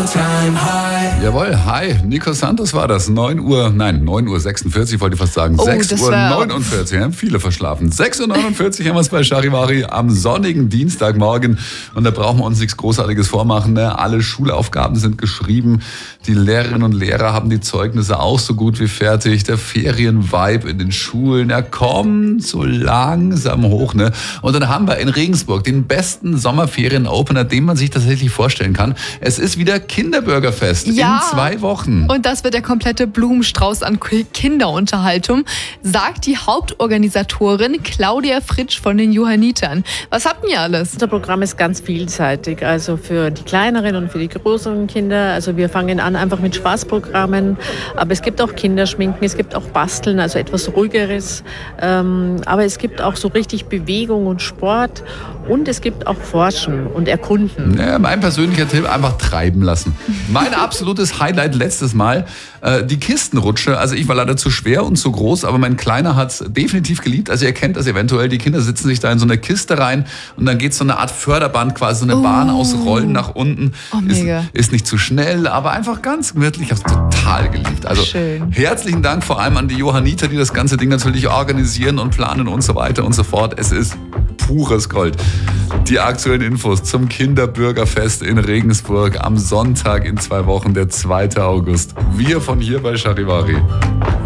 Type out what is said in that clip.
Jawohl, hi, Nico Santos war das. 9:46 wollte ich fast sagen. 6:49 Uhr. Haben viele verschlafen. 6:49 Uhr haben wir es bei Charivari am sonnigen Dienstagmorgen. Und da brauchen wir uns nichts Großartiges vormachen. Ne? Alle Schulaufgaben sind geschrieben. Die Lehrerinnen und Lehrer haben die Zeugnisse auch so gut wie fertig. Der Ferienvibe in den Schulen, er kommt so langsam hoch. Ne? Und dann haben wir in Regensburg den besten Sommerferien-Opener, den man sich tatsächlich vorstellen kann. Es ist wieder Kinderbürgerfest in 2 Wochen. Und das wird der komplette Blumenstrauß an Kinderunterhaltung, sagt die Hauptorganisatorin Claudia Fritsch von den Johannitern. Was habt ihr alles? Unser Programm ist ganz vielseitig, also für die kleineren und für die größeren Kinder. Also wir fangen an einfach mit Spaßprogrammen, aber es gibt auch Kinderschminken, es gibt auch Basteln, also etwas Ruhigeres. Aber es gibt auch so richtig Bewegung und Sport und es gibt auch Forschen und Erkunden. Ja, mein persönlicher Tipp, einfach treiben lassen. Mein absolutes Highlight letztes Mal, die Kistenrutsche. Also ich war leider zu schwer und zu groß, aber mein Kleiner hat es definitiv geliebt. Also ihr kennt das eventuell, die Kinder sitzen sich da in so eine Kiste rein und dann geht so eine Art Förderband, quasi so eine Bahn aus Rollen nach unten. Ist nicht zu schnell, aber einfach ganz gemütlich. Ich habe es total geliebt. Also schön. Herzlichen Dank vor allem an die Johanniter, die das ganze Ding natürlich organisieren und planen und so weiter und so fort. Es ist pures Gold. Die aktuellen Infos zum Kinderbürgerfest in Regensburg am Sonntag in 2 Wochen, der 2. August. Wir von hier bei Charivari.